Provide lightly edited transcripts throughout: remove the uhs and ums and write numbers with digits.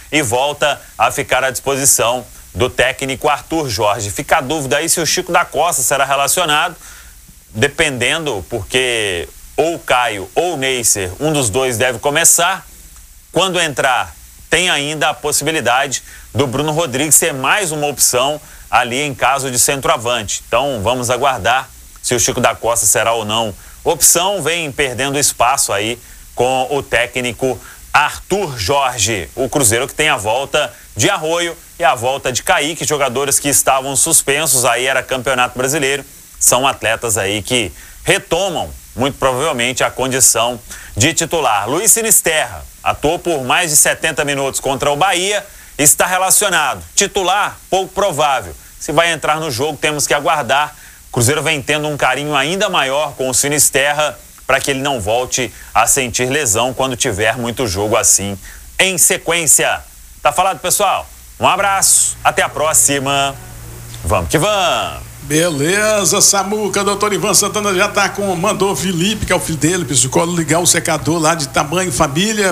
e volta a ficar à disposição do técnico Arthur Jorge. Fica a dúvida aí se o Chico da Costa será relacionado, dependendo, porque ou o Caio ou o Neisser, um dos dois deve começar. Quando entrar, tem ainda a possibilidade do Bruno Rodrigues ser mais uma opção ali em caso de centroavante. Então vamos aguardar se o Chico da Costa será ou não opção. Vem perdendo espaço aí com o técnico Arthur Jorge. O Cruzeiro que tem a volta de Arroio e a volta de Kaique, jogadores que estavam suspensos, aí era Campeonato Brasileiro, são atletas aí que retomam muito provavelmente a condição de titular. Luiz Sinisterra atuou por mais de 70 minutos contra o Bahia, está relacionado. Titular, pouco provável. Se vai entrar no jogo, temos que aguardar. O Cruzeiro vem tendo um carinho ainda maior com o Sinisterra para que ele não volte a sentir lesão quando tiver muito jogo assim em sequência. Tá falado, pessoal? Um abraço, até a próxima. Vamos que vamos. Beleza, Samuca, doutor Ivan Santana já tá mandou o Felipe, que é o filho dele, psicólogo, ligar o secador lá de tamanho família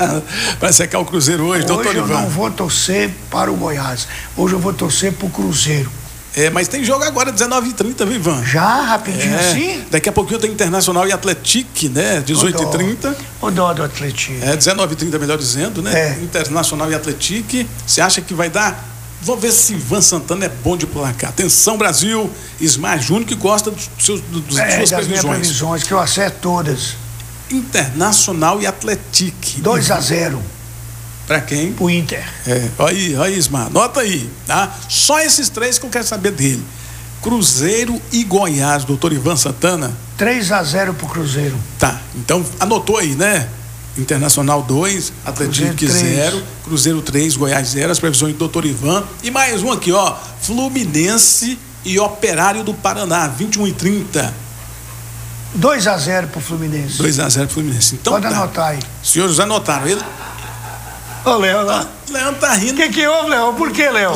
para secar o Cruzeiro hoje, doutor Ivan. Hoje eu não vou torcer para o Goiás, hoje eu vou torcer pro Cruzeiro. Mas tem jogo agora, 19h30, viu, Ivan? Já, rapidinho assim? Daqui a pouquinho tem Internacional e Atlético, né? 18h30. O dó do Atlético. 19h30, melhor dizendo, né? Internacional e Atlético. Você acha que vai dar? Vamos ver se Ivan Santana é bom de placar. Atenção, Brasil. Ismar Júnior, que gosta das suas das minhas previsões, que eu acerto todas. Internacional e Atlético. 2-0. Pra quem? Pro Inter. Olha aí, Ismar. Anota aí, tá? Só esses três que eu quero saber dele. Cruzeiro e Goiás, doutor Ivan Santana. 3-0 pro Cruzeiro. Tá, então anotou aí, né? Internacional 2, Atlético 0, Cruzeiro 3, Goiás 0, as previsões do doutor Ivan. E mais um aqui, ó, Fluminense e Operário do Paraná, 21h30. 2-0 pro Fluminense. 2-0 pro Fluminense. Então, pode anotar aí. Os senhores anotaram ele? Ô, Léo, lá. Leandro tá rindo. O que houve, Léo? Por que, Léo?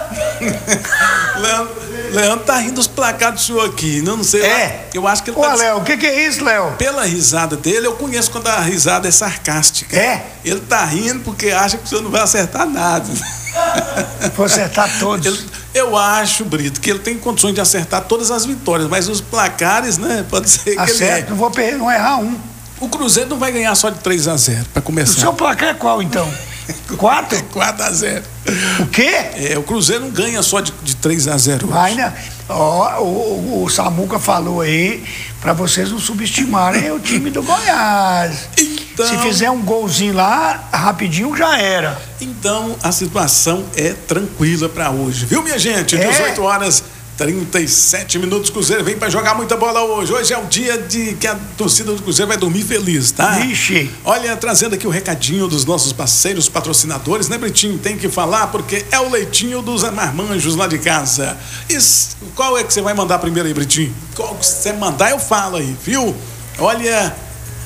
Leandro tá rindo dos placados do senhor aqui. Não sei. Eu acho que ele tá. Léo, o que é isso, Léo? Pela risada dele, eu conheço quando a risada é sarcástica. Ele tá rindo porque acha que o senhor não vai acertar nada. Vou acertar todos. Eu acho, Brito, que ele tem condições de acertar todas as vitórias, mas os placares, né? Pode ser que acerto, não vou não errar um. O Cruzeiro não vai ganhar só de 3-0 para começar. O seu placar é qual, então? 4? 4-0. O quê? O Cruzeiro não ganha só de 3-0. Vai, né? O Samuca falou aí para vocês não subestimarem o time do Goiás. Então, se fizer um golzinho lá, rapidinho já era. Então, a situação é tranquila para hoje, viu, minha gente? 18h37, Cruzeiro vem para jogar muita bola hoje. Hoje é o dia de que a torcida do Cruzeiro vai dormir feliz, tá? Ixi. Olha, trazendo aqui o recadinho dos nossos parceiros, patrocinadores, né, Britinho? Tem que falar porque é o leitinho dos marmanjos lá de casa. Qual é que você vai mandar primeiro aí, Britinho? Qual que você mandar eu falo aí, viu? Olha...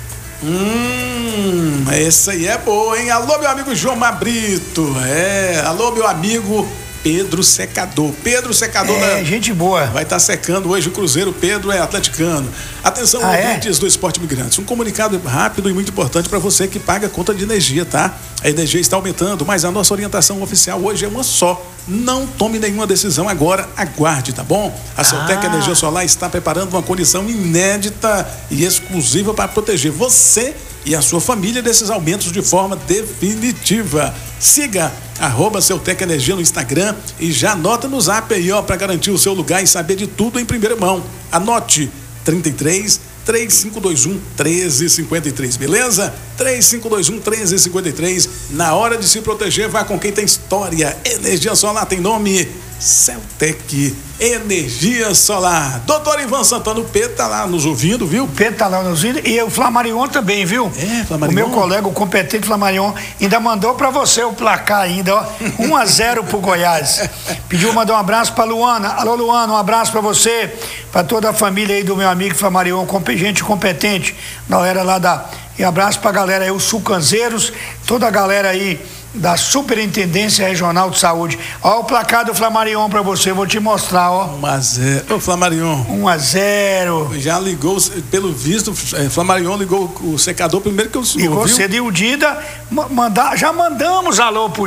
essa aí é boa, hein? Alô, meu amigo João Mabrito. Alô, meu amigo Pedro Secador. Pedro Secador. Gente boa. Vai estar secando hoje o Cruzeiro. Pedro é atleticano. Atenção, ouvintes do Esporte Migrantes. Um comunicado rápido e muito importante para você que paga a conta de energia, tá? A energia está aumentando, mas a nossa orientação oficial hoje é uma só. Não tome nenhuma decisão agora, aguarde, tá bom? A Celtec Energia Solar está preparando uma condição inédita e exclusiva para proteger você e a sua família desses aumentos de forma definitiva. Siga @Celtec Energia no Instagram e já anota no zap aí, ó, para garantir o seu lugar e saber de tudo em primeira mão. Anote 33-3521-1353, beleza? 3521-1353. Na hora de se proteger, vá com quem tem história. Energia Solar tem nome. Celtec Energia Solar. Doutor Ivan Santana, o Pedro tá lá nos ouvindo, viu? O Pedro tá lá nos ouvindo e o Flamarion também, viu? Flamarion. O meu colega, o competente Flamarion, ainda mandou pra você o placar ainda, ó. 1-0 pro Goiás. Pediu mandar um abraço pra Luana. Alô, Luana, um abraço pra você, pra toda a família aí do meu amigo Flamarion, gente competente, galera lá e abraço pra galera aí, os sucanzeiros, toda a galera aí da Superintendência Regional de Saúde. Ó o placar do Flamarion pra você, vou te mostrar, ó. 1-0. Ô, Flamarion. 1-0. Já ligou, pelo visto, Flamarion ligou o secador primeiro que o senhor, ligou cedo e o Dida, já mandamos alô pro